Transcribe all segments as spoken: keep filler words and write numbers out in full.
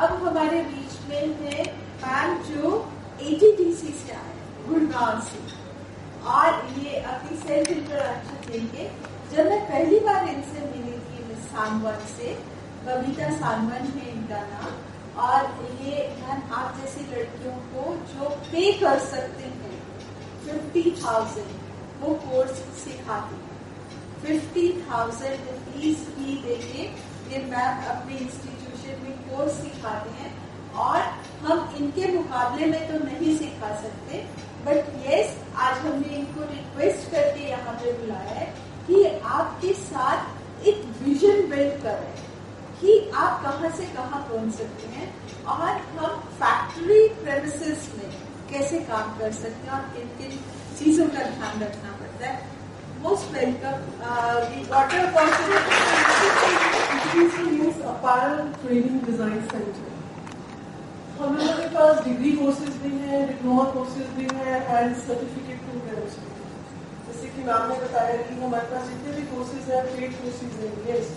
اب ہمارے بیچ میں ہے میم جو اے ٹی ٹی سی سے آئے گڑگاؤں سے, اور یہ اپنی سیلف انٹروڈکشن دیں گے. جب میں پہلی بار ان سے ملی تھی مس سانون سے, ببیتا سانون ہے ان کا نام, اور یہ میم آپ جیسی لڑکیوں کو جو پے کر سکتے ہیں ففٹی تھاؤزینڈ وہ کورس سکھاتی ہیں. ففٹی تھاؤزینڈ فیس بھی دے کے یہ میم اپنے انسٹیٹیوشن میں کورس سکھاتے ہیں, اور ہم ان کے مقابلے میں تو نہیں سکھا سکتے, بٹ یس آج ہم نے ان کو ریکویسٹ کر کے یہاں پہ بلایا ہے کہ آپ کے ساتھ ایک ویژن بلڈ کریں کہ آپ کہاں سے کہاں پہنچ سکتے ہیں, اور ہم فیکٹری پریمیسز میں کیسے کام کر سکتے ہیں, اور کن کن چیزوں کا دھیان رکھنا پڑتا ہے. Most welcome. We got a opportunity. اپارل training design centre. ہم لوگوں کے پاس ڈگری کورسز بھی ہیں, ڈپلوما کورسز بھی ہیں, اینڈ سرٹیفکیٹ پروگرامس بھی ہیں. جیسے کہ میم نے بتایا کہ ہمارے پاس جتنے بھی کورسز ہیں پیڈ کورسز ہیں. یس.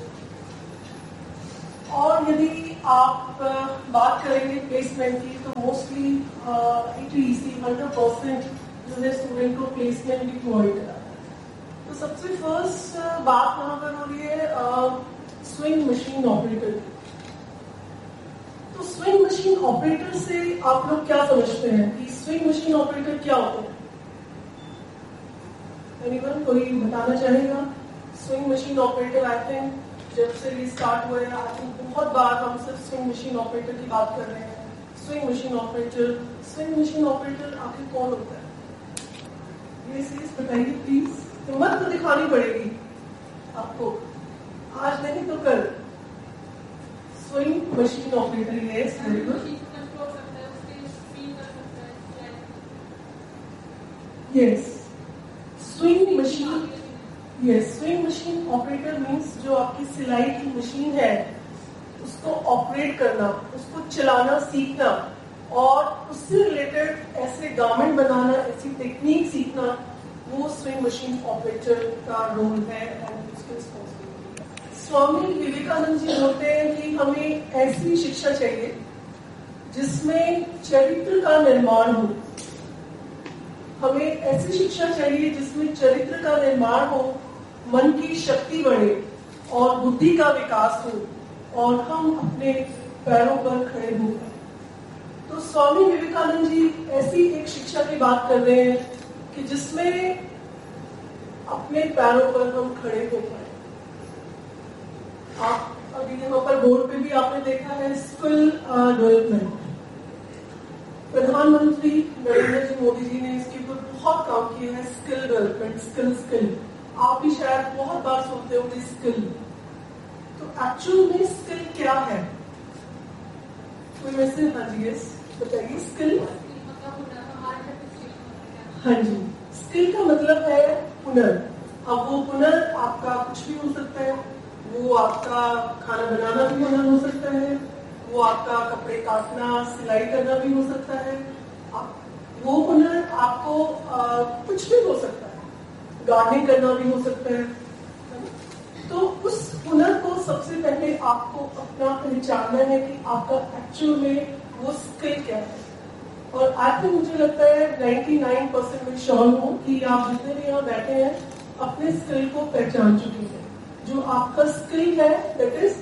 اور یدی آپ بات کریں گے پلیسمنٹ کی تو موسٹلی ای ٹی ای سی ہنڈریڈ پرسینٹ جو ہے اسٹوڈنٹ کو پلیسمنٹ بھی پرووائڈ کرا. تو سب سے فرسٹ بات وہاں پر ہو رہی ہے سوئنگ مشین آپریٹر کی. تو سوئنگ مشین آپریٹر سے آپ لوگ کیا سمجھتے ہیں کہ سوئنگ مشین آپریٹر کیا ہوتا ہے؟ اینی ون کوئی بتانا چاہے گا؟ Swing machine operator I think جب سے یہ اسٹارٹ ہوا ہے آئی تھنک بہت بار ہم صرف سوئنگ مشین آپریٹر کی بات کر رہے ہیں. Swing machine operator swing machine operator آخر کون ہوتا ہے؟ یہ چیز بتائیے پلیز. ہمت تو دکھانی پڑے گی آپ کو, آج نہیں تو کل. Swing machine operator. یس, ویری گڈ. یس, سوئنگ مشین. یس, سوئنگ مشین آپریٹر مینس جو آپ کی سلائی کی مشین ہے اس کو آپریٹ کرنا, اس کو چلانا سیکھنا, اور اس سے ریلیٹڈ ایسے گارمنٹ بنانا, ایسی ٹیکنیک سیکھنا, وہ سوئنگ مشین آپریٹر کا رول ہے اینڈ اس کی رسپانسبلٹی ہے. سوامی وویکانند جی بولتے ہیں کہ ہمیں ایسی شکشا چاہیے جس میں چرتر کا نرمان ہو. ہمیں ایسی شکشا چاہیے جس میں چرتر کا نرمان ہو, من کی شکتی بڑھے اور بدھی کا وکاس ہو, اور ہم اپنے پیروں پر کھڑے ہوں. تو سوامی وویکانند جی ایسی ایک شکشا کی بات کر رہے ہیں کہ جس میں اپنے پیروں پر ہم کھڑے ہو پائے. آپ ابھی یہاں پر بورڈ پہ بھی آپ نے دیکھا ہے اسکل ڈیولپمنٹ. پردھان منتری نریندر جی مودی جی نے اس کے اوپر بہت کام کیا ہے. اسکل ڈیولپمنٹ, اسکل اسکل آپ بھی شاید بہت بار سنتے ہوں گے اسکل. تو ایکچوئل میں اسکل کیا ہے؟ کوئی ویسے ہاں جی یس بتائیے. اسکل ہاں جی, اسکل کا مطلب ہے ہنر. اب وہ ہنر آپ کا کچھ بھی ہو سکتا ہے. وہ آپ کا کھانا بنانا بھی ہنر ہو سکتا ہے, وہ آپ کا کپڑے کاٹنا سلائی کرنا بھی ہو سکتا ہے, وہ ہنر آپ کو آ, کچھ بھی ہو سکتا ہے, گارڈننگ کرنا بھی ہو سکتا ہے. تو اس ہنر کو سب سے پہلے آپ کو اپنا پہچاننا ہے کہ آپ کا ایکچوئل میں وہ اسکل کیا ہے. اور آج بھی مجھے لگتا ہے نائنٹی نائن پرسینٹ میں شور ہوں کہ آپ جتنے بھی یہاں بیٹھے ہیں اپنے اسکل کو پہچان چکے ہیں. جو آپ کا اسکل ہے that is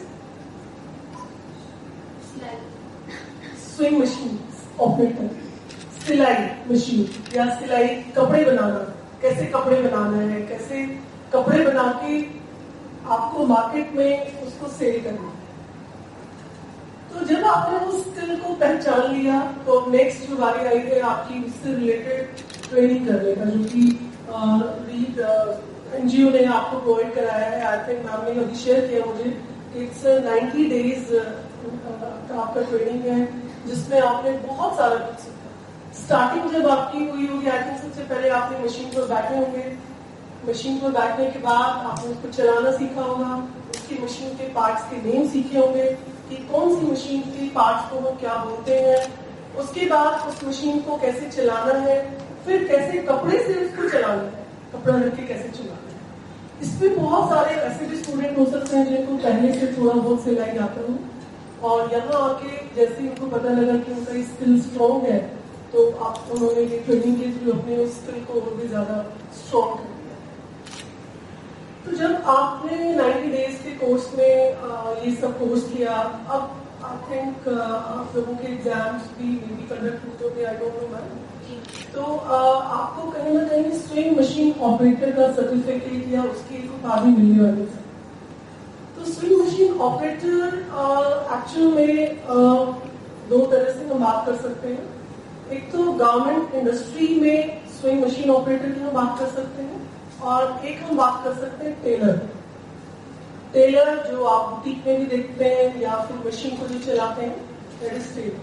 swing machine operator, سلائی مشین یا سلائی کپڑے بنانا, کیسے کپڑے بنانا ہے, کیسے کپڑے بنا کے آپ کو مارکیٹ میں اس کو سیل کرنا ہے. تو جب آپ نے اس اسکل کو پہچان لیا تو نیکسٹ جو باری آئی ہے آپ کی اس سے ریلیٹڈ ٹریننگ کرنے کا, جو کہ این جی او نے آپ کو پرووائڈ کرایا ہے. آئی تھنک میم نے ابھی شیئر کیا مجھے کہ اٹس نائنٹی ڈیز کا آپ کا ٹریننگ ہے جس میں آپ نے بہت سارا کچھ سیکھا. اسٹارٹنگ جب آپ کی ہوئی ہوگی آئی تھنک سب سے پہلے آپ نے مشین پر بیٹھے ہوں گے. مشین پر بیٹھنے کے بعد آپ نے اس کو چلانا سیکھا ہوگا, اس کی مشین کے پارٹس کے نیم سیکھے ہوں گے کہ کون سی مشین کے پارٹس کو وہ کیا بولتے ہیں. اس کے بعد اس مشین کو کیسے چلانا ہے, پھر کیسے کپڑے سے اس کو چلانا ہے, کپڑا رکھ کے کیسے چلانا ہے. اس میں بہت سارے ایسے بھی اسٹوڈنٹ ہو سکتے ہیں جن کو پہلے سے تھوڑا بہت سلائی آتا ہو, اور یہاں آ کے جیسے ان کو پتہ لگا کہ ان کا یہ اسکل اسٹرانگ ہے تو آپ انہوں نے یہ ٹریننگ کے تھرو اپنے اس اسکل کو اور بھی زیادہ اسٹرانگ کر دیا. تو جب آپ نے نائنٹی ڈیز کے کورس میں یہ سب کورس کیا, اب آئی تھنک آپ لوگوں کے ایگزامس بھی مے بی کنڈکٹ ہوتے ہوتے آئی ڈونٹ نو میم, تو آپ کو کہیں نہ کہیں سوئنگ مشین آپریٹر کا سرٹیفکیٹ یا اس کی اتحادی ملنے والی ہے. تو سوئنگ مشین آپریٹر ایکچوئل میں دو طرح سے ہم بات کر سکتے ہیں. ایک تو گارمنٹ انڈسٹری میں سوئنگ مشین آپریٹر کی ہم بات کر سکتے ہیں, اور ایک ہم بات کر سکتے ہیں ٹیلر. ٹیلر جو آپ بوٹیک میں بھی دیکھتے ہیں یا پھر مشین کو جو چلاتے ہیں, دیٹ از ٹیلر.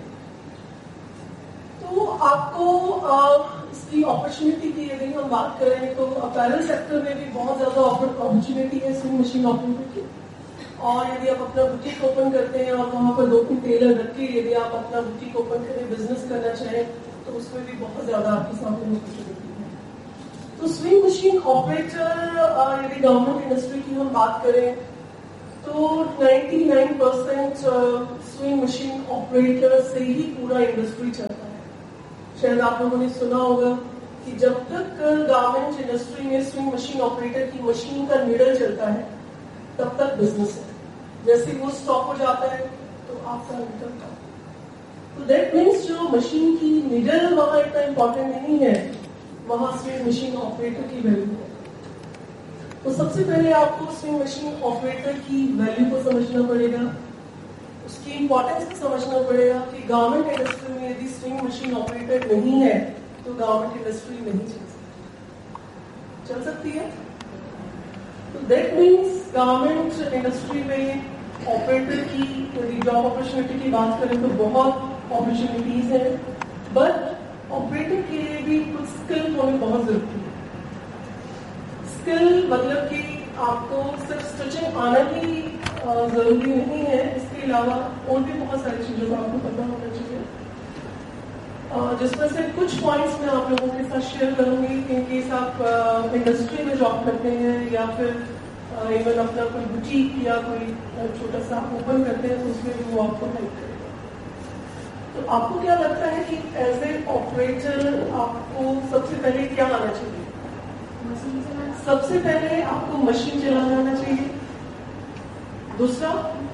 تو آپ کو اس کی اپرچونیٹی کی یدی ہم بات کریں تو اپیرل سیکٹر میں بھی بہت زیادہ اپرچونیٹی ہے سوئنگ مشین آپریٹر کی. اور یدی آپ اپنا بوٹیک اوپن کرتے ہیں اور وہاں پر دو تین ٹیلر رکھ کے یدی آپ اپنا بوٹیک اوپن کریں, بزنس کرنا چاہیں, تو اس میں بھی بہت زیادہ آپ کے سامنے اپرچونیٹی ہے. تو سوئنگ مشین آپریٹر یدی گورنمنٹ انڈسٹری کی ہم بات کریں تو ninety nine percent swing machine operator سے ہی پورا انڈسٹری چلتا ہے. شاید آپ لوگوں نے سنا ہوگا کہ جب تک گارمنٹ انڈسٹری میں سوئنگ مشین آپریٹر کی مشین کا نیڈل چلتا ہے تب تک بزنس ہے. جیسے وہ اسٹاپ ہو جاتا ہے تو آپ کا انکم کم. تو دیٹ مینس جو مشین کی نیڈل وہاں اتنا امپورٹنٹ نہیں ہے, وہاں سوئنگ مشین آپریٹر کی ویلیو ہے. تو سب سے پہلے آپ کو سوئنگ مشین آپریٹر کی ویلیو کو سمجھنا پڑے گا, اس کی امپورٹینس کو سمجھنا پڑے گا کہ گورنمنٹ انڈسٹری میں یدی سوئنگ مشین آپریٹر نہیں ہے تو گورنمنٹ انڈسٹری نہیں چل سکتی. چل سکتی ہے. تو دیٹ مینس گورنمنٹ انڈسٹری میں آپریٹر کی جاب اپرچونیٹی کی بات کریں تو بہت اپرچونیٹیز ہیں, بٹ آپریٹر کے لیے بھی کچھ اسکل ہونے بہت ضروری ہے. اسکل مطلب کہ آپ کو صرف اسٹچنگ آنا ہی ضروری نہیں ہے, اس کے علاوہ اور بھی بہت ساری چیزوں کا آپ کو پتہ ہونا چاہیے, جس میں سے کچھ پوائنٹس میں آپ لوگوں کے ساتھ شیئر کروں گی. ان کیس آپ انڈسٹری میں جاب کرتے ہیں یا پھر ایون اپنا کوئی بوٹیک یا کوئی چھوٹا سا اوپن کرتے ہیں تو اس میں بھی وہ آپ کو ہیلپ کرے گا. تو آپ کو کیا لگتا ہے کہ ایز اے آپریٹر آپ کو سب سے پہلے کیا آنا چاہیے؟ سب سے پہلے آپ کو مشین چلانا آنا چاہیے. دوسرا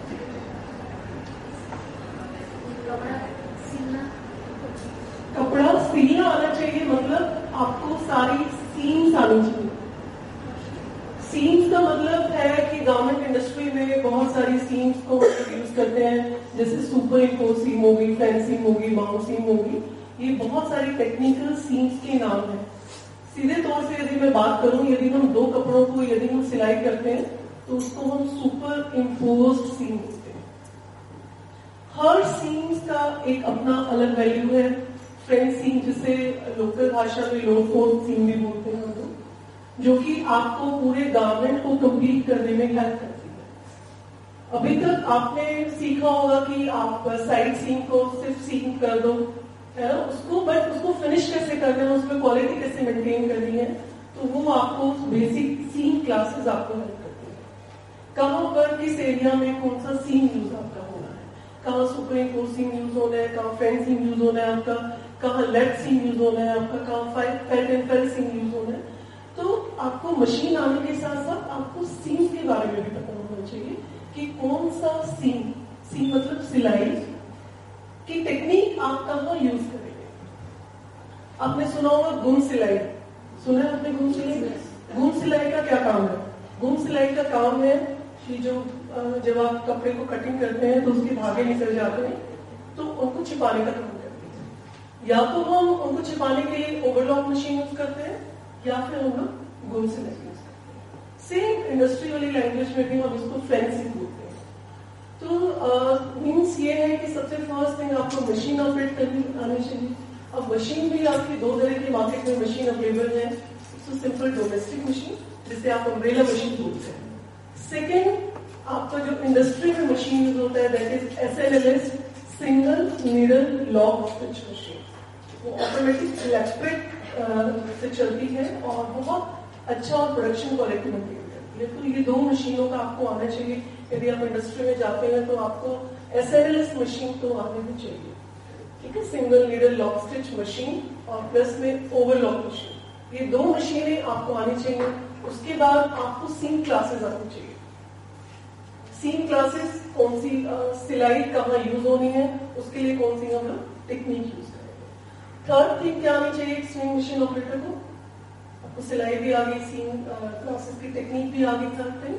کپڑا سینا آنا چاہیے, مطلب آپ کو ساری سیمز آنی چاہیے. سیمز کا مطلب ہے کہ گورنمنٹ انڈسٹری میں بہت ساری سیمز کو یوز کرتے ہیں, جیسے سپر امپوز سیم ہوگی, فین سیم ہوگی, ماؤنٹ سیم ہوگی. یہ بہت ساری ٹیکنیکل سیمز کے نام ہیں. سیدھے طور سے یدی میں بات کروں, یدی ہم دو کپڑوں کو یدی ہم سلائی کرتے ہیں تو اس کو ہم سپر امپوزڈ سیم بولتے ہیں. ہر سیمز کا ایک اپنا الگ ویلیو ہے. فرینچ سیم جسے لوکل بھاشا میں لو فورتھ سیم بھی بولتے ہیں ہم لوگ, جو کہ آپ کو پورے گارمنٹ کو کمپلیٹ کرنے میں ہیلپ کرتی ہے. ابھی تک آپ نے سیکھا ہوگا کہ آپ سائڈ سیم کو صرف سیم کر دو ہے نا, اس کو بٹ اس کو فنش کیسے کرنا ہے, اس میں کوالٹی کیسے مینٹین کرنی ہے, تو وہ آپ کو بیسک سیم کلاسز آپ کو ہیلپ کرتی ہے. کہاں پر کس ایریا میں کون سا سیم یوز آپ کا ہونا ہے, کہاں سپر امپوز سیم یوز ہونا ہے, کہاں فین سیم یوز ہونا ہے آپ کا, کہاں لیفٹ سیم یوز ہونا ہے آپ کا, کہاں fat and feel same use ہونا ہے. تو آپ کو مشین آنے کے ساتھ ساتھ آپ کو سیم کے بارے میں بھی پتا ہونا چاہیے کہ کون سا سیم, سیم مطلب سلائی کی ٹیکنیک آپ کہاں یوز کریں گے. آپ نے سنا ہوگا گم سلائی, سنا ہے آپ نے گم سلائی؟ گم سلائی کا کیا کام ہے؟ گم سلائی کا کام ہے کہ جو جب آپ کپڑے کو کٹنگ کرتے ہیں تو اس کے دھاگے نکل جاتے ہیں تو ان کو چھپانے کا کام کرتے ہیں. یا تو ہم ان کو چھپانے کے لیے اوور لاک مشین یوز کرتے ہیں یا پھر ہم لوگ گم سلائی یوز کرتے ہیں. سیم انڈسٹری والی لینگویج میں بھی ہم اس کو فینسنگ بولتے ہیں. تو مینس یہ ہے کہ سب سے فرسٹ تھنگ آپ کو مشین آپریٹ کرنی آنی چاہیے. اب مشین بھی آپ کی دو طرح کی مارکیٹ میں مشین اویلیبل ہے. تو سمپل ڈومیسٹک مشین جسے آپ امبریلا مشین بولتے ہیں. سیکنڈ آپ کا جو انڈسٹری میں مشین یوز ہوتا ہے that is S L L S, single needle lock stitch machine. وہ آٹومیٹک الیکٹرک سے چلتی ہے اور بہت اچھا اور پروڈکشن کوالٹی مینٹین کرتی ہے. تو یہ دو مشینوں کا آپ کو آنا چاہیے. یدی آپ انڈسٹری میں جاتے ہیں تو آپ کو S N L S machine तो आने भी चाहिए, ठीक है, single needle lock stitch machine और प्लस में ओवरलॉक मशीन, ये दो मशीनें आपको आनी चाहिए। उसके बाद आपको सीम क्लासेस आनी चाहिए। सीम क्लासेस कौन सी, सिलाई कहाँ यूज होनी है, उसके लिए कौन सी हम लोग टेक्निक यूज करेंगे। थर्ड थिंग क्या आनी चाहिए एक स्विंग मशीन ऑपरेटर को, आपको सिलाई भी आ गई, सीम क्लासेस की टेक्निक भी आ गई। Third thing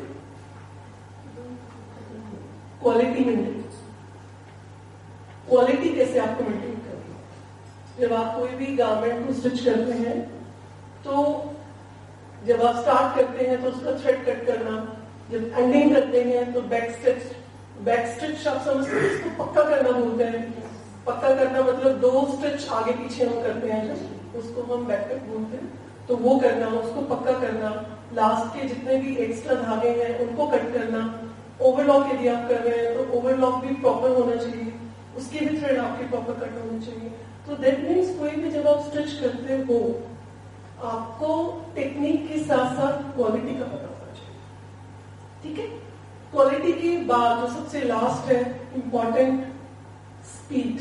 quality maintain, quality कैसे आपको मेंटेन करनी है। जब आप कोई भी गारमेंट को स्टिच करते हैं तो जब आप स्टार्ट करते हैं तो उसका थ्रेड कट करना, जब एंडिंग करते हैं तो बैक स्टिच, बैक स्टिच आप समझते हैं इसको पक्का करना बोलते हैं। पक्का करना मतलब दो स्टिच आगे पीछे हम करते हैं जब, उसको हम बैक कट बोलते हैं, तो वो करना, उसको पक्का करना। लास्ट के जितने भी एक्स्ट्रा धागे हैं उनको कट करना। ओवरलॉक यदि आप कर रहे हैं तो ओवरलॉक भी प्रॉपर होना चाहिए, उसके भी थ्रेड आपके प्रॉपर कट होने चाहिए। तो दैट मीन्स कोई भी जब आप स्टिच करते हो आपको टेक्निक के साथ साथ क्वालिटी का पता होना चाहिए, ठीक है। क्वालिटी के बाद जो सबसे लास्ट है इंपॉर्टेंट, स्पीड,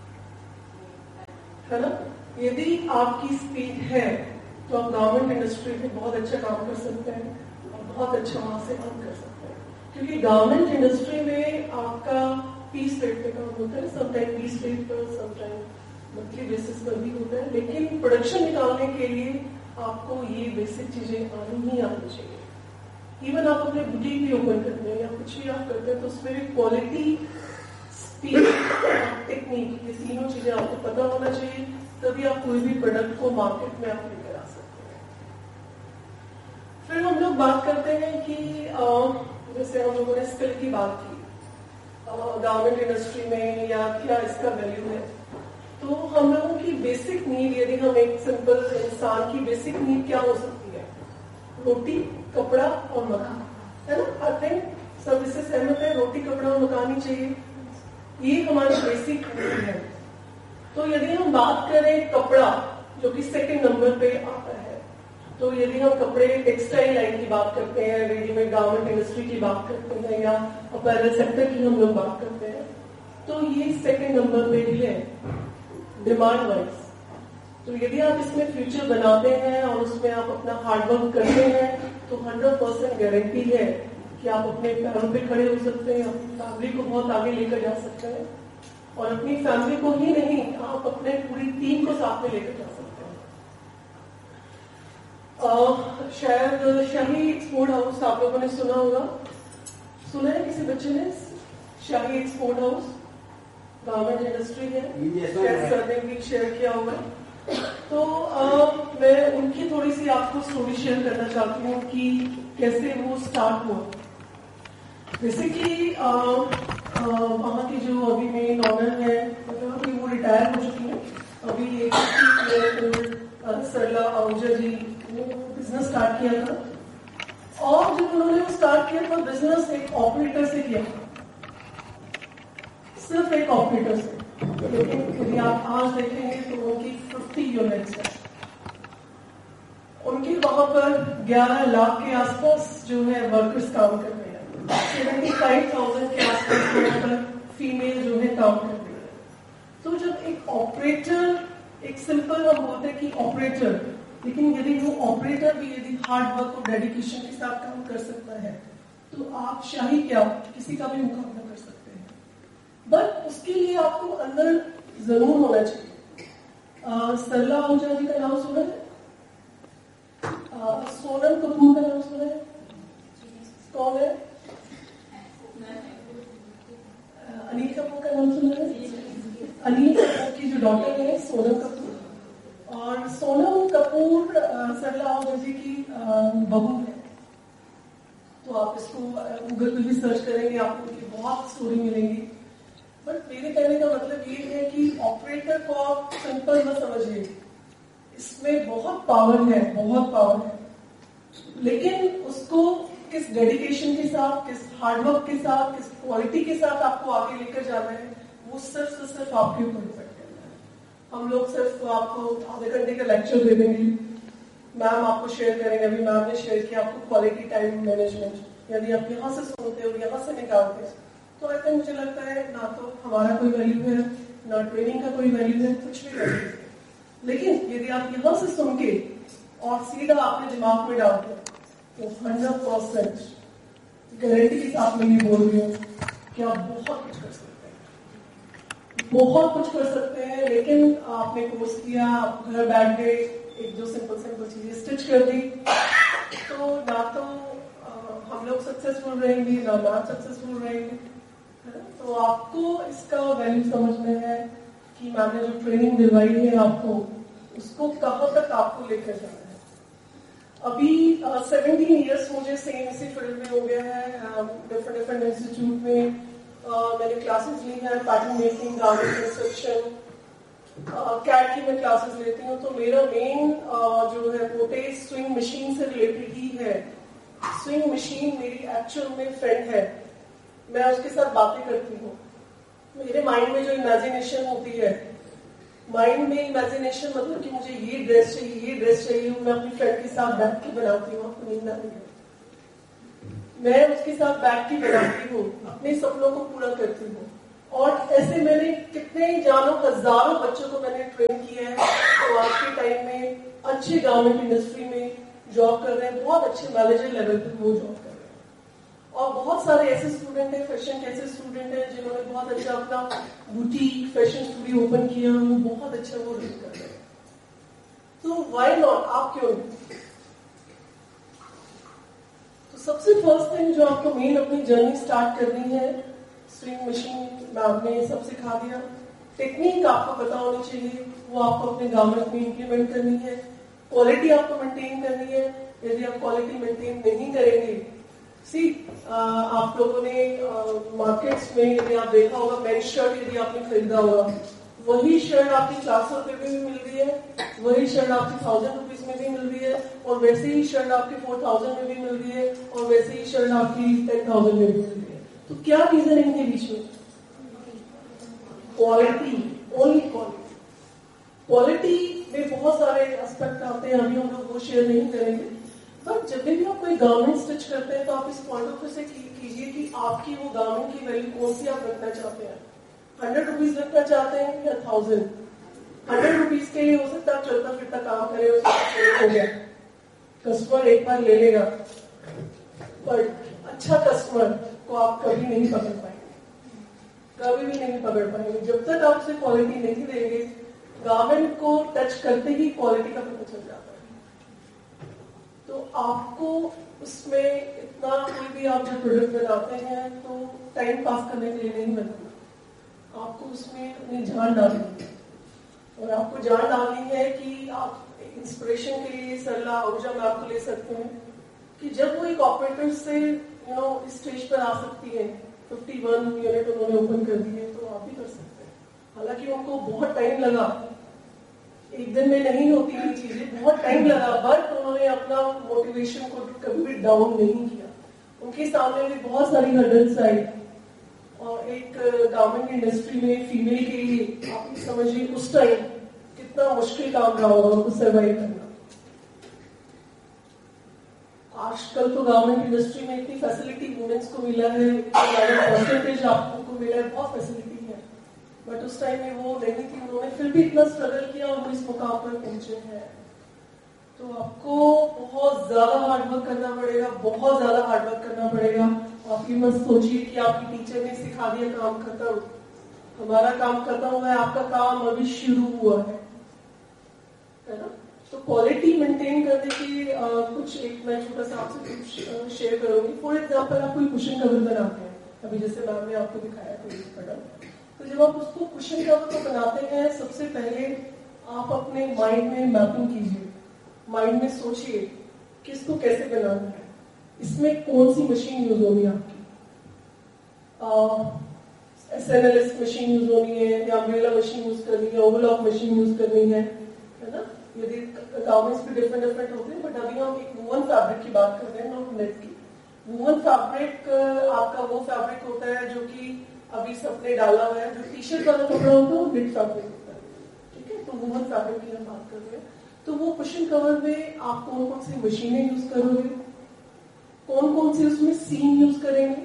है ना। यदि आपकी स्पीड है तो आप गारमेंट इंडस्ट्री में बहुत अच्छा काम कर सकते हैं और बहुत अच्छा वहां से अर्न कर सकते हैं, क्योंकि गारमेंट इंडस्ट्री में आपका पीस रेट पे काम होता है, समटाइम पीस रेट पर, समटाइम मंथली बेसिस पर भी होता है। लेकिन प्रोडक्शन निकालने के लिए आपको ये बेसिक चीजें आनी ही आनी चाहिए। इवन आप अपने बुटीक भी ओपन करते हैं या कुछ भी आप करते हैं तो उसमें भी क्वालिटी, स्पीड, टेक्निक, ये तीनों चीजें आपको पता होना चाहिए, तभी आप कोई भी प्रोडक्ट को मार्केट में आप लेकर आ सकते हैं। फिर हम लोग बात करते हैं कि जैसे हम लोगों ने स्किल की बात की गारमेंट इंडस्ट्री में या क्या इसका वैल्यू है, तो हम लोगों की बेसिक नीड, यदि हम एक सिंपल इंसान की बेसिक नीड क्या हो सकती है, रोटी, कपड़ा और मकान, है ना। आई थिंक सब इससे सहमत है, रोटी, कपड़ा और मकान ही चाहिए, ये हमारी बेसिक नीड है। तो यदि हम बात करें कपड़ा, जो कि सेकंड नंबर पे आता है, तो यदि हम कपड़े टेक्सटाइल लाइन की बात करते हैं, रेडीमेड गारमेंट इंडस्ट्री की बात करते हैं या अपैरल सेक्टर की हम लोग बात करते हैं, तो ये सेकंड नंबर पे ही है डिमांड वाइज। तो यदि आप इसमें फ्यूचर बनाते हैं और उसमें आप अपना हार्डवर्क करते हैं तो हंड्रेड परसेंट गारंटी है कि आप अपने पैरों पे खड़े हो सकते हैं, अपनी फैमिली को बहुत आगे लेकर जा सकते हैं, और अपनी फैमिली को ही नहीं, आप अपने पूरी टीम को साथ में लेकर जा सकते हैं। आ, शायद शाही एक्सपोर्ट हाउस आप लोगों ने सुना होगा, सुना है किसी बच्चे ने? शाही एक्सपोर्ट हाउस गारमेंट इंडस्ट्री है, शायद सर ने भी शेयर किया होगा। तो आ, मैं उनकी थोड़ी सी आपको स्टोरी शेयर करना चाहती हूँ कि कैसे वो स्टार्ट हुआ। बेसिकली वहाँ की जो अभी मेन ऑनर है, मतलब अभी वो रिटायर हो चुकी है, अभी एक सरला आहूजा जी ने बिजनेस स्टार्ट किया था, और जब उन्होंने वो स्टार्ट किया था बिजनेस एक ऑपरेटर से किया था, सिर्फ एक ऑपरेटर से। लेकिन यदि आप आज देखेंगे तो उनकी फिफ्टी यूनिट्स है, उनके वहां पर ग्यारह लाख के आसपास जो है वर्कर्स काम कर रहे हैं, सेवेंटी फाइव थाउजेंड के आसपास वहां पर फीमेल जो है काम कर रही है। तो जब एक ऑपरेटर, एक सिंपल हम बोलते हैं कि ऑपरेटर, लेकिन यदि वो ऑपरेटर भी यदि हार्ड वर्क और डेडिकेशन के साथ काम कर सकता है तो आप शाही क्या किसी का भी मुकाबला कर सकते हैं। बट उसके लिए आपको अंदर जरूर होना चाहिए। सरला आहूजा जी का नाम सुना है? आ, सोनम कपूर का नाम सुना है? कौन है? अनिल कपूर का नाम सुना है? अनिल कपूर की जो डॉटर है सोनम कपूर, और सोनम कपूर सरला आहूजा जी की बहू है। तो आप इसको गूगल पे भी सर्च करेंगे, आपको उनकी बहुत स्टोरी मिलेंगी। बट मेरे कहने का मतलब ये है कि ऑपरेटर को आप सिंपल न समझिए, इसमें बहुत पावर है, बहुत पावर है, लेकिन उसको किस डेडिकेशन के साथ, किस हार्डवर्क के साथ, किस क्वालिटी के साथ आपको आगे लेकर जाना है, वो सिर्फ सिर्फ आपके ऊपर डिपेंड करता है। हम लोग सिर्फ आपको आधे घंटे का लेक्चर दे देंगे, मैम आपको शेयर करेंगे, अभी मैम ने शेयर किया आपको क्वालिटी टाइम मैनेजमेंट, यदि आप यहाँ से सुनते हो यहाँ से निकालते हैं تو ایسا مجھے لگتا ہے نہ تو ہمارا کوئی ویلیو ہے نہ ٹریننگ کا کوئی ویلیو ہے, کچھ بھی ویلیو ہے. لیکن یدی آپ یہاں سے سن کے اور سیدھا آپ نے دماغ میں ڈال کے تو ہنڈریڈ پرسینٹ گارنٹی کے ساتھ میں یہ بول رہی ہوں کہ آپ بہت کچھ کر سکتے ہیں, بہت کچھ کر سکتے ہیں. لیکن آپ نے کورس کیا, آپ گھر بیٹھ گئے, ایک دو سمپل سمپل چیزیں اسٹچ کر دی, تو نہ تو ہم لوگ سکسیسفل رہیں گے نہ آپ سکسیسفل رہیں گے. تو آپ کو اس کا ویلیو سمجھنا ہے کہ میں نے جو ٹریننگ دلوائی ہے آپ کو, اس کو کہاں تک آپ کو لے کر جانا ہے. ابھی سیونٹین ایئرس مجھے سیم اسی فیلڈ میں ہو گیا ہے. ڈفرنٹ ڈفرنٹ انسٹیٹیوٹ میں میں نے کلاسز لی ہیں, pattern making, garment construction, Kate کی میں کلاسز لیتی ہوں. تو میرا مین جو ہے موٹے سوئنگ مشین سے ریلیٹڈ ہی ہے. سوئنگ مشین میری ایکچوئل میں فرینڈ ہے, میں اس کے ساتھ باتیں کرتی ہوں. میرے مائنڈ میں جو امیجنیشن ہوتی ہے, مائنڈ میں امیجنیشن مطلب کہ مجھے یہ ڈریس چاہیے یہ ڈریس چاہیے, میں اپنی فرینڈ کے ساتھ بیٹھ کے بناتی ہوں. آپ کو نیند آتی ہے, میں اس کے ساتھ بیٹھ کے بناتی ہوں, اپنے سپنوں کو پورا کرتی ہوں. اور ایسے میں نے کتنے جانوں ہزاروں بچوں کو میں نے ٹرین کیا ہے تو آج کے ٹائم میں اچھے گورنمنٹ انڈسٹری میں جاب کر رہے ہیں, بہت اچھے مینیجر لیول پہ وہ جاب کر رہے ہیں. اور بہت سارے ایسے اسٹوڈنٹ ہیں, فیشن کے ایسے اسٹوڈنٹ ہیں جنہوں نے بہت اچھا اپنا بوٹیک فیشن اسٹوڈیو اوپن کیا, وہ بہت اچھا وہ رن کر رہے ہیں. تو وائی ناٹ, آپ کیوں نہیں. تو سب سے فرسٹ تھنگ جو آپ کو مین اپنی جرنی اسٹارٹ کرنی ہے, سوئنگ مشین میں آپ نے سب سکھا دیا. ٹیکنیک آپ کو پتا ہونی چاہیے, وہ آپ کو اپنے گارمنٹ میں امپلیمنٹ کرنی ہے. کوالٹی آپ کو مینٹین کرنی ہے. یدی آپ کوالٹی مینٹین نہیں کریں گے, سی آپ لوگوں نے مارکیٹس میں یدی آپ دیکھا ہوگا, مین شرٹ یدی آپ نے خریدا ہوگا, وہی شرٹ آپ کی چار سو روپے میں بھی مل رہی ہے, وہی شرٹ آپ کی تھاؤزینڈ روپیز میں بھی مل رہی ہے, اور ویسے ہی شرٹ آپ کی فور تھاؤزینڈ میں بھی مل رہی ہے, اور ویسے ہی شرٹ آپ کی ٹین تھاؤزینڈ میں بھی مل رہی ہے. تو کیا ریزن ہے ان کے بیچ میں؟ Quality, only quality. کوالٹی میں بہت سارے اسپیکٹ آتے ہیں, ابھی ہم لوگ وہ شیئر نہیں کریں گے. بٹ جب بھی آپ کوئی گارمنٹ اسٹچ کرتے ہیں تو آپ اس پوائنٹ آف ویو سے کیجیے کہ آپ کی وہ گارمنٹ کی ویلیو کون سی آپ رکھنا چاہتے ہیں. ہنڈریڈ روپیز رکھنا چاہتے ہیں یا تھاؤزینڈ. ہنڈریڈ روپیز کے لیے ہو سکتا ہے چلتا پھرتا کام کرے, ہو گیا, کسٹمر ایک بار لے لے گا, پر اچھا کسٹمر کو آپ کبھی نہیں پکڑ پائیں گے, کبھی بھی نہیں پکڑ پائیں گے جب تک آپ اسے کوالٹی نہیں دیں گے. گارمنٹ کو ٹچ کرتے ہی کوالٹی کا پتہ چل جاتا ہے. تو آپ کو اس میں اتنا کوئی بھی آپ جو پروڈکٹ بناتے ہیں تو ٹائم پاس کرنے کے لیے نہیں بنانا, آپ کو اس میں اپنی جان ڈالنی ہے. اور آپ کو جان ڈالنی ہے کہ آپ انسپریشن کے لیے سرلا اوجا میں آپ کو لے سکتے ہیں کہ جب وہ ایک آپریٹر سے یو نو اسٹیج پر آ سکتی ہے, ففٹی ون یونٹ انہوں نے اوپن کر دیے, تو آپ بھی کر سکتے ہیں. حالانکہ ان کو بہت ٹائم لگا, ایک دن میں نہیں ہوتی یہ چیزیں, بہت ٹائم لگا, بٹ انہوں نے اپنا موٹیویشن کو کبھی بھی ڈاؤن نہیں کیا. ان کے سامنے بھی بہت ساری ہرڈلز آئی, اور ایک گورنمنٹ انڈسٹری میں فیمیل کے لیے آپ سمجھیے اس ٹائم کتنا مشکل کام رہا ہوگا ان کو سروائیو کرنا. آج کل تو گورنمنٹ انڈسٹری میں اتنی فیسلٹی وومنس کو ملا ہے, پرسنٹیج آپ کو ملا ہے, بہت فیسلٹی ہے, بٹ اس ٹائم میں وہ نہیں تھی. انہوں نے پھر بھی اتنا اسٹرگل کیا اور وہ اس مقام پر پہنچے ہیں. تو آپ کو بہت زیادہ ہارڈ ورک کرنا پڑے گا, بہت زیادہ ہارڈ ورک کرنا پڑے گا. آپ یہ مت سوچیے کہ آپ کی ٹیچر نے سکھا دیا کام ختم, ہمارا کام ختم ہوا ہے, آپ کا کام ابھی شروع ہوا ہے نا. تو کوالٹی مینٹین کرنے کی کچھ ایک میں چھوٹا سا آپ سے کچھ شیئر کروں گی. فار ایگزامپل آپ کوئی کشن کور بناتے ہیں, ابھی جیسے میم نے آپ کو دکھایا کوئی پروڈکٹ, تو جب آپ اس کو کشن کور کو بناتے ہیں سب سے پہلے آپ اپنے مائنڈ میں میپنگ کیجیے, مائنڈ میں سوچیے کہ اس کو کیسے بنانا ہے, اس میں کون سی مشین یوز ہونی ہے آپ کی. S N L S machine use ہونی ہے یا امبریلا مشین یوز کرنی ہے, اوور لاک مشین یوز کرنی ہے نا. یدی گارمنٹس بھی ڈفرنٹ ڈفرنٹ ہوتے ہیں, بٹ ابھی ہم ایک ووون فیبرک کی بات کر رہے ہیں, ناٹ نیٹ کی. ووون فیبرک آپ کا وہ فیبرک ہوتا ہے جو کہ ابھی سب نے ڈالا ہوا ہے, جو ٹی شرٹ والا کپڑا ہوتا ہے وہ نیٹ فیبرک ہوتا ہے, ٹھیک ہے. تو ووون فیبرک کی ہم بات کر رہے ہیں. تو وہ کشن کور میں آپ کون کون سی مشینیں یوز کرو گے, کون کون سی اس میں سیم یوز کریں گے,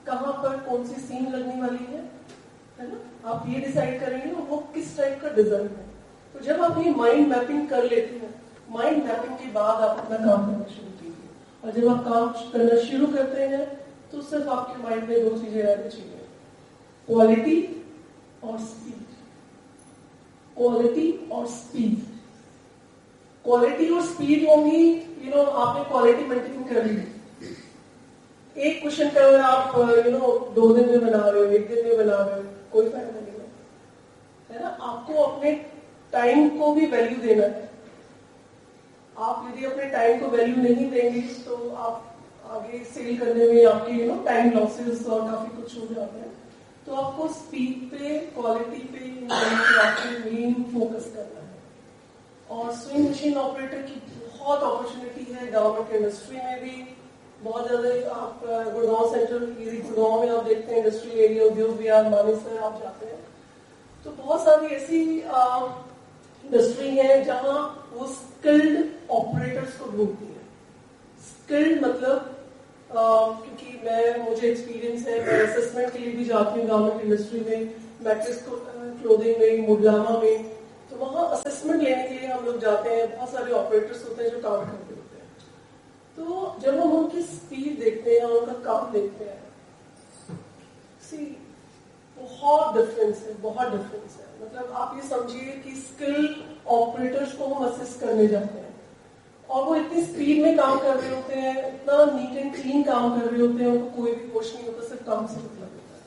کہاں پر کون سی سیم لگنے والی ہے ہے نا, آپ یہ ڈیسائیڈ کریں گے وہ کس ٹائپ کا ڈیزائن ہے. تو جب آپ یہ مائنڈ میپنگ کر لیتے ہیں, مائنڈ میپنگ کے بعد آپ اپنا کام کرنا شروع کیجیے. اور جب آپ کام کرنا شروع کرتے ہیں تو صرف آپ کے مائنڈ میں دو چیزیں رہنی چاہیے, کوالٹی اور اسپیڈ. کوالٹی اور اسپیڈ, کوالٹی اور اسپیڈ ہوگی. یو نو آپ نے کوالٹی مینٹین کر لی, ایک کوشچن کا اگر آپ یو نو دو دن میں بنا رہے ہو, ایک دن میں بنا رہے ہو, کوئی فائدہ نہیں ہے نا. آپ کو اپنے ٹائم کو بھی ویلیو دینا ہے. آپ یدی اپنے ٹائم کو ویلیو نہیں دیں گے تو آپ آگے سیل کرنے میں آپ کے یو نو ٹائم لاسز اور کافی کچھ ہو جاتے ہیں. تو آپ کو اسپیڈ پہ, کوالٹی پہ مین فوکس کرنا ہے. اور سوئنگ مشین آپریٹر کی بہت اپرچونیٹی ہے گورنمنٹ انڈسٹری میں بھی بہت زیادہ. آپ گڑگاؤں سینٹرل گڑگاؤں میں آپ دیکھتے ہیں انڈسٹریل ایریا, ادیوگ وہار, مانسر آپ جاتے ہیں تو بہت ساری ایسی انڈسٹری ہے جہاں وہ اسکلڈ آپریٹرس کو ڈھونڈتی ہے. اسکلڈ مطلب کیونکہ میں مجھے ایکسپیرینس ہے, میں اسسمنٹ کے لیے بھی جاتی ہوں گورنمنٹ انڈسٹری میں, میٹرس کلودنگ میں, مڈلاما میں. تو وہاں اسسمنٹ لینے کے لیے ہم لوگ جاتے ہیں. بہت سارے آپریٹرس ہوتے ہیں جو کام کرتے ہوتے ہیں. تو جب ہم ان کی اسپیڈ دیکھتے ہیں, ان کا کام دیکھتے ہیں, سی بہت ڈفرینس ہے, بہت ڈفرینس ہے. مطلب آپ یہ سمجھیے کہ اسکل آپریٹرس کو ہم اسسٹ کرنے جاتے ہیں اور وہ اتنی اسپیڈ میں کام کر رہے ہوتے ہیں, اتنا نیٹ اینڈ کلین کام کر رہے ہوتے ہیں, ان کو کوئی بھی کوش نہیں ہوتا, صرف کام سے مطلب ہوتا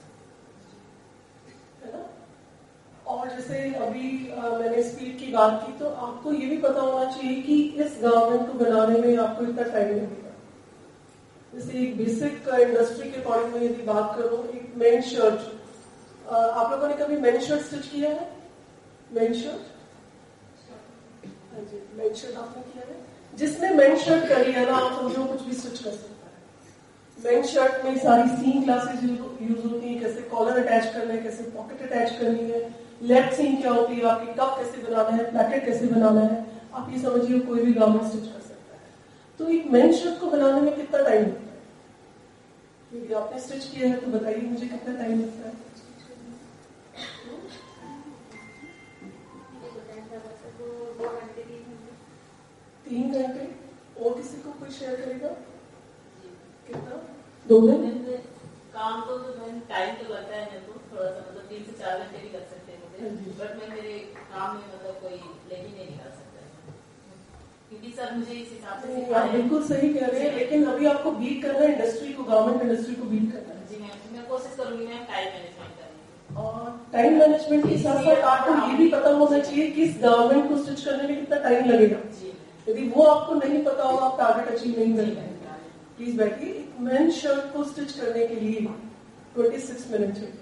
ہے نا. اور جیسے ابھی میں نے اسپیڈ کی بات کی تو آپ کو یہ بھی پتا ہونا چاہیے کہ اس گورنمنٹ کو بنانے میں آپ کو اتنا ٹائم لگے گا. جیسے ایک بیسک انڈسٹری کے اکارڈنگ میں یدی بات کروں, ایک مین شرٹ, آپ لوگوں نے کبھی مین شرٹ اسٹچ کیا ہے؟ مین شرٹ, ہاں جی, مین شرٹ آپ نے کیا ہے. جس نے مین شرٹ کر لیا نا, آپ سمجھو کچھ بھی اسٹچ کر سکتا ہے. مین شرٹ میں ساری سین کلاسز یوز ہوتی ہیں, کیسے کالر اٹیچ کرنا ہے, کیسے پاکٹ اٹیچ کرنی ہے, لیفٹ سین کیا ہوتی ہے, آپ کی کپ کیسے بنانا ہے, پیکٹ کیسے بنانا ہے. آپ یہ سمجھیے کوئی بھی گارمنٹ اسٹچ کر سکتا ہے. تو ایک مین شرٹ کو بنانے میں کتنا ٹائم لگتا ہے؟ یدی آپ نے اسٹچ کیا ہے تو بتائیے مجھے کتنا ٹائم لگتا ہے. تین گھنٹے. اور کسی کو کوئی شیئر کرے گا کتنا؟ دو دن. کام تو ٹائم تو لگتا ہے میرے کو تھوڑا سا, مطلب تین سے چار گھنٹے بھی لگ سکتے ہیں مجھے, بٹ میں میرے کام میں مطلب کوئی لیکن نہیں نکال سکتا کیونکہ سر مجھے اس حساب سے. آپ بالکل صحیح کہہ رہے ہیں, لیکن ابھی آپ کو بیٹ کرنا ہے انڈسٹری کو, گورنمنٹ انڈسٹری کو بیٹ کرنا ہے. جی میم, میں کوشش کروں گی میم ٹائم مینجمنٹ کرنے کی. اور ٹائم مینجمنٹ کے ساتھ ساتھ آپ کو یہ بھی پتا ہونا چاہیے کہ اس گورنمنٹ کو اسٹچ کرنے میں کتنا ٹائم لگے گا. یدی وہ آپ کو نہیں پتا ہوگا آپ ٹارگیٹ اچیو نہیں کر پائیں گے. پلیز بیٹھیے. ایک مین شرٹ کو اسٹچ کرنے کے لیے ٹوینٹی سکس منٹ چاہیے.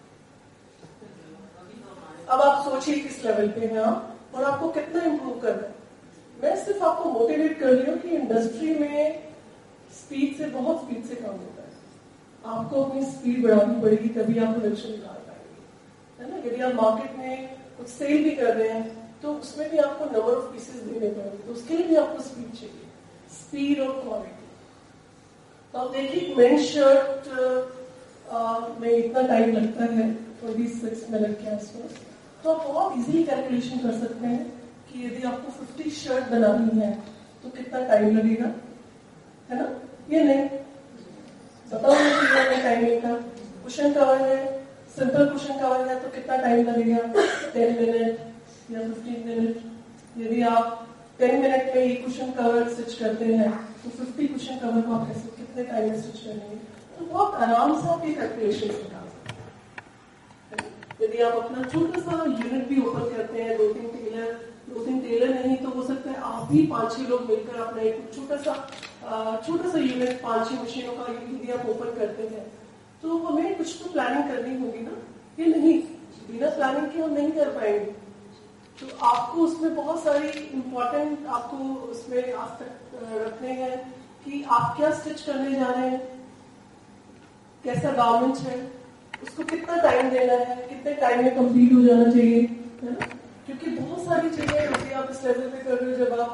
اب آپ سوچیے کس لیول پہ ہیں آپ اور آپ کو کتنا امپروو کرنا ہے. میں صرف آپ کو موٹیویٹ کر رہی ہوں کہ انڈسٹری میں اسپیڈ سے, بہت اسپیڈ سے کام ہوتا ہے. آپ کو اپنی اسپیڈ بڑھانی پڑے گی تبھی آپ پروڈکشن نکال پائیں گے, ہے نا. یدی آپ مارکیٹ میں کچھ سیل بھی کر رہے ہیں تو اس میں بھی آپ کو نمبر آف پیسز دینے پڑیں گے, تو اس کے لیے بھی آپ کو اسپیڈ چاہیے, اسپیڈ اور کوالٹی. تو آپ دیکھیے مین شرٹ میں اتنا ٹائم لگتا ہے ٹوینٹی سکس منٹ کے آس پاس. تو آپ بہت ایزیلی کیلکولیشن کر سکتے ہیں کہ یدی آپ کو ففٹی شرٹ بنانی ہے تو کتنا ٹائم لگے گا, ہے نا. یہ نہیں بتاؤ مجھے ٹائمنگ کا. کوشچن کور ہے, سمپل کوشچن کور ہے تو کتنا ٹائم لگے گا, ٹین منٹ یا ففٹین منٹ. یدی آپ ٹین منٹ میں یہ کوشچن کور اسٹچ کرتے ہیں تو ففٹی کوشچن کور کو آپ کیسے کتنے ٹائم میں اسٹچ کریں گے. تو بہت آرام سے آپ یہ کیلکولیشن نکال سکتے ہیں. یدی آپ اپنا چھوٹا سا یونٹ بھی اوپن کرتے ہیں, دو تین ٹیلر دو تین ٹیلر نہیں تو ہو سکتا ہے آپ بھی پانچ چھ لوگ مل کر اپنا ایک چھوٹا سا چھوٹا سا یونٹ پانچ چھ مشینوں کا یدی آپ اوپن کرتے ہیں تو ہمیں کچھ تو پلاننگ کرنی ہوگی نا. یہ نہیں بنا پلاننگ کے ہم نہیں کر پائیں گے. تو آپ کو اس میں بہت ساری امپورٹنٹ آپ کو اس میں آج تک رکھنے ہیں کہ آپ کیا اسٹچ کرنے جا رہے ہیں, کیسا گارمنٹ ہے, اس کو کتنا ٹائم دینا ہے, کتنے ٹائم میں کمپلیٹ ہو جانا چاہیے, ہے نا. کیونکہ بہت ساری چیزیں ہوتی ہیں آپ اس لیول پہ کر رہے ہو جب آپ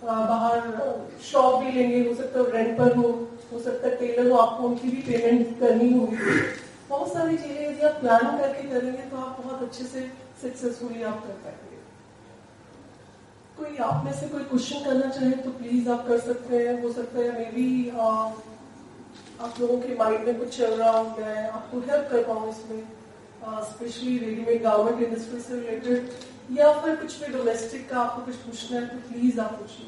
बाहर शॉप भी लेंगे, हो सकता है रेंट पर हो हो सकता है टेलर हो, आपको उनकी भी पेमेंट करनी होगी. बहुत सारी चीजें यदि आप प्लान करके करेंगे तो आप बहुत अच्छे से सक्सेसफुली आप कर पाएंगे. कोई आप में से कोई क्वेश्चन करना चाहे तो प्लीज आप कर सकते हैं. हो सकता है मे बी आप लोगों के माइंड में कुछ चल रहा हो, मैं आपको हेल्प कर पाऊँ इसमें, स्पेशली रेडीमेड गारमेंट इंडस्ट्री से रिलेटेड, या फिर कुछ भी डोमेस्टिक का आपको कुछ पूछना है तो प्लीज आप पूछिए.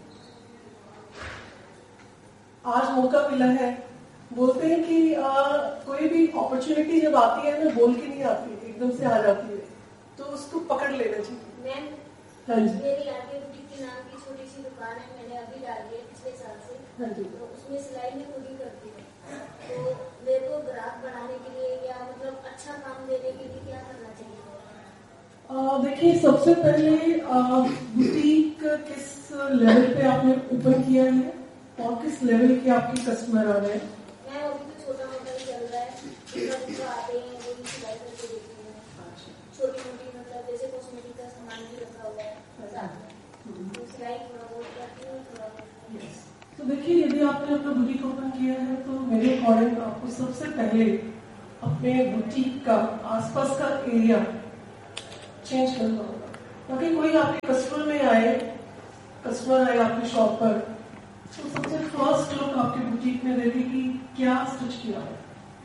आज मौका मिला है. बोलते हैं कि आ, कोई भी अपॉर्चुनिटी जब आती है ना, बोल के नहीं आती, एकदम से आ जाती है, तो उसको पकड़ लेना चाहिए. मैम, हाँ जी. मेरी आगे बुटीक के नाम की छोटी सी दुकान है, मैंने अभी डाली है पिछले साल से. हाँ जी. तो उसमें सिलाई में खुद ही करती हूँ. तो मेरे को ग्राहक बढ़ाने के लिए या मतलब अच्छा काम देने के लिए क्या करना चाहिए? देखिए, सबसे पहले बुटीक किस लेवल पे आपने ओपन किया है और किस लेवल के आपके कस्टमर आ रहे हैं? मैम, अभी तो छोटा मोटा ही चल रहा है. जो आते हैं वो भी सिलाई करके देते हैं. छोटी मोटी मतलब जैसे कॉस्मेटिक का सामान भी रखा हुआ है साथ में, तो सिलाई थोड़ा बहुत करती हूँ, थोड़ा बहुत. तो देखिए, यदि आपने अपना बुटीक ओपन किया है तो मेरे अकॉर्डिंग आपको सबसे पहले अपने बुटीक का आसपास का एरिया चेंज करना होगा. ताकि कोई आपके कस्टमर में आए कस्टमर आए आपकी शॉप पर, तो सबसे फर्स्ट लुक आपके बुटीक में देखे कि क्या स्टिच किया है.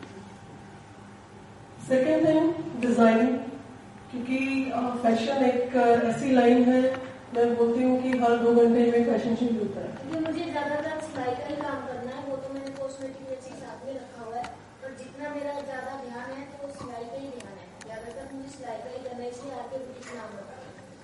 सेकेंड थिंग, डिजाइनिंग, क्योंकि फैशन एक ऐसी लाइन है, मैं बोलती हूँ कि हर दो घंटे में फैशन चेंज होता है. जो मुझे ज्यादातर सिलाई का ही काम करना है, वो तो मैंने कॉस्मेटिक में चीज साथ में रखा हुआ है, पर जितना मेरा ज्यादा ध्यान है तो सिलाई का ही ध्यान है. ज्यादातर मुझे सिलाई का ही करना है, इसलिए आके बुटीक नाम रखा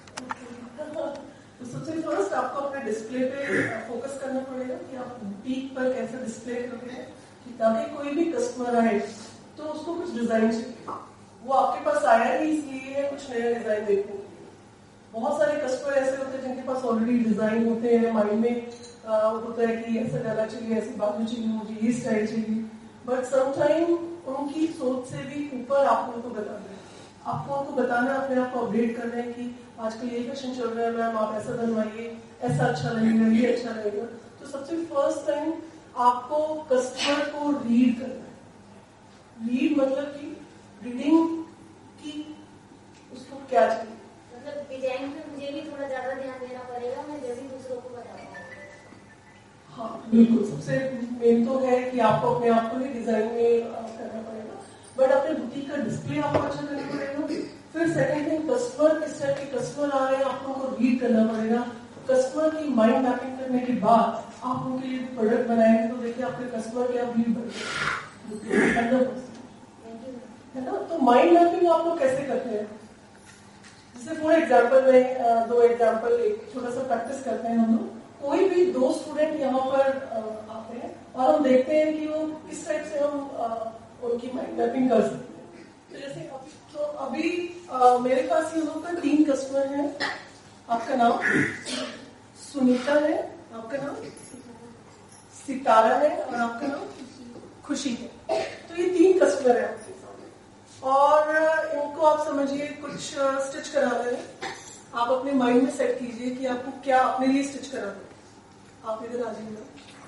है. तो सबसे फर्स्ट आपको अपने डिस्प्ले पे फोकस करना पड़ेगा कि आप बुटीक पर कैसे डिस्प्ले कर रहे हैं, कि ताकि कोई भी कस्टमर आए तो उसको कुछ डिजाइन चाहिए. वो आपके पास आया ही इसलिए है कुछ नया डिजाइन देखने के लिए. बहुत सारे कस्टमर ऐसे होते हैं जिनके पास ऑलरेडी डिजाइन होते हैं, माइंड में आ, होता है कि ऐसा गला चाहिए, ऐसी बाजू चाहिए, मुझे ये स्टाइल चाहिए. बट समटाइम उनकी सोच से भी ऊपर आपको उनको बताना है. आपको उनको बताना है, अपने आप को अपडेट करना है कि आजकल ये फैशन चल रहा है मैम, आप ऐसा बनवाइए, ऐसा अच्छा लगेगा, ये अच्छा लगेगा. तो सबसे फर्स्ट टाइम आपको कस्टमर को रीड करना है. रीड मतलब कि रीडिंग की उसको क्या चाहिए. मतलब डिजाइन पे मुझे भी थोड़ा ज्यादा ध्यान देना पड़ेगा, मैं जब भी दूसरों को बताऊंगा. हाँ बिल्कुल, सबसे मेन तो है कि आपको अपने आप को ही डिजाइन में करना पड़ेगा, बट अपने बुटीक का डिस्प्ले आपको अच्छा करना पड़ेगा. फिर सेकंड थिंग, कस्टमर किस टाइप के कस्टमर आ रहे हैं आपको उनको रीड करना पड़ेगा. कस्टमर की माइंड मैपिंग करने के बाद आप उनके लिए प्रोडक्ट बनाएंगे तो देखिए आपके कस्टमर के आप रीड बढ़ेगा, है ना. तो माइंड मैपिंग आप लोग कैसे करते हैं? जैसे फॉर एग्जाम्पल में दो एग्जाम्पल एक छोटा सा प्रैक्टिस करते हैं हम लोग. कोई भी दो स्टूडेंट यहाँ पर आते हैं और हम देखते हैं कि वो किस टाइप से हम उनकी माइंड मैपिंग कर सकते हैं. तो जैसे अभी तो अभी आ, मेरे पास यहाँ पर तीन कस्टमर हैं. आपका नाम सुनीता है, आपका नाम सितारा है और आपका नाम खुशी है. तो ये तीन कस्टमर है आपके सामने और इनको आप समझिए कुछ स्टिच कराना है. आप अपने माइंड में सेट कीजिए कि आपको क्या अपने लिए स्टिच कराना है. आप इधर आ जाइए,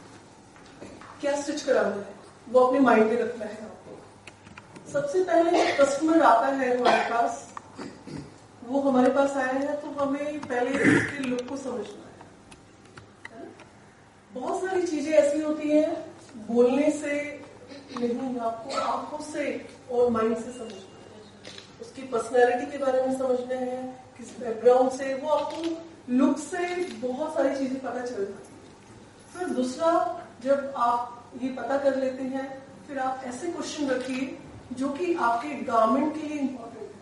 क्या स्टिच कराना है वो अपने माइंड में रखना है आपको. सबसे पहले जब कस्टमर आता है हमारे पास, वो हमारे पास आया है तो हमें पहले उसके लुक को समझना है. बहुत सारी चीजें ऐसी होती हैं बोलने से नहीं, आपको आंखों से और माइंड से समझना है. उसकी पर्सनैलिटी के बारे में समझना है, किस बैकग्राउंड से, वो आपको लुक से बहुत सारी चीजें पता चल जाती है. फिर दूसरा, जब आप ये पता कर लेते हैं, फिर आप ऐसे क्वेश्चन रखिए जो कि आपके गारमेंट के लिए इम्पोर्टेंट है.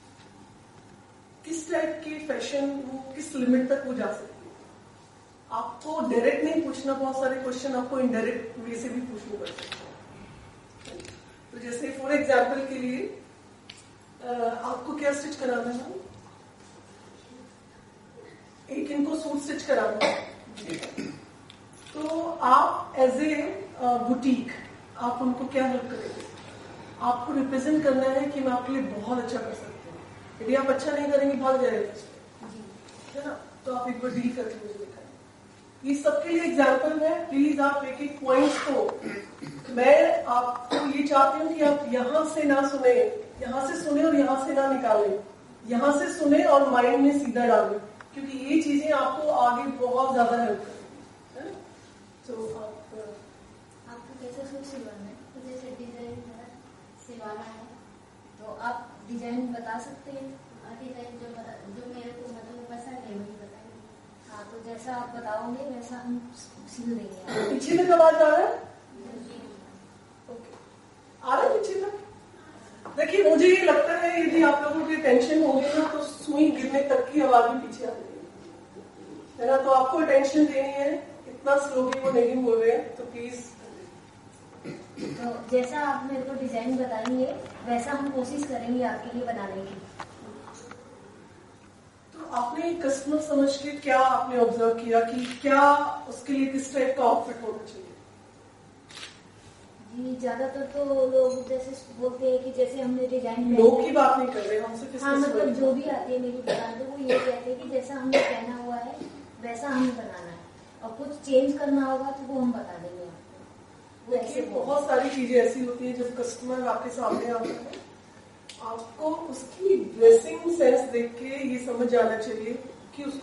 किस टाइप के फैशन वो किस लिमिट तक वो जा सकती है. आपको डायरेक्ट नहीं पूछना, बहुत सारे क्वेश्चन आपको इनडायरेक्ट वे से भी पूछने पड़ सकते हैं. तो जैसे फॉर एग्जाम्पल के लिए आपको क्या स्टिच कराना है? एक इनको सूट स्टिच कराना है. तो आप एज ए बुटीक आप उनको क्या हेल्प करेंगे? आपको रिप्रेजेंट करना है कि मैं आपके लिए बहुत अच्छा कर सकती हूँ. यदि आप अच्छा नहीं करेंगे भाग जाएगा, है ना. तो आप एक बार डील करके मुझे दिखाएं. ये सबके लिए एग्जाम्पल है, प्लीज आप एक एक पॉइंट्स को, मैं आपको ये चाहती हूँ कि आप यहाँ से ना सुने, यहाँ से सुने और यहाँ से ना निकालें, यहाँ से सुने और माइंड में सीधा डालें, क्योंकि ये चीजें आपको आगे बहुत ज्यादा हेल्प करेंगी, है ना? तो आप आपको कैसे सूट सिलवाना है? तो जैसे डिजाइन सिलवाना है तो आप डिजाइन बता सकते हैं? डिजाइन जो जो मेरे को मतलब पसंद है वही बताएंगे। हाँ, तो जैसा आप बताओगे वैसा हम सिल देंगे। पीछे तक आवाज आ रहा है? ओके, आ रहा है पीछे तक? देखिए, मुझे ये लगता है यदि आप लोगों की टेंशन होगी ना तो सुई गिरने तक की आवाज भी पीछे आ जाएगी, है ना? तो आपको टेंशन देनी है, इतना स्लोली वो नहीं बोल रहे हैं, तो प्लीज। तो जैसा आप मेरे को डिजाइन बताएंगे वैसा हम कोशिश करेंगे आपके लिए बनाने की। तो आपने कस्टमर समझ के क्या आपने ऑब्जर्व किया कि क्या उसके लिए किस टाइप का आउटफिट होना चाहिए? जी, ज्यादातर तो लोग जैसे बोलते हैं कि जैसे हमने डिजाइन, लोग की बात नहीं कर रहे, हमसे किस हाँ मतलब जो भी आती है मेरी दुकान पे वो ये कहते हैं कि जैसा हमने पहना हुआ है वैसा हमें बनाना है, और कुछ चेंज करना होगा तो वो हम बता देंगे आपको। वो ऐसे बहुत सारी चीजें ऐसी होती है जब कस्टमर आपके सामने आता है, आपको उसकी ड्रेसिंग सेंस देख के ये समझ आना चाहिए कि उसको